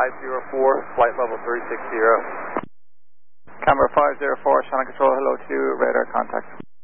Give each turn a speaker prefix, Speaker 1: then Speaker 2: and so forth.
Speaker 1: 504, flight level 360.
Speaker 2: Camera 504, Shannon Control, hello to radar contact.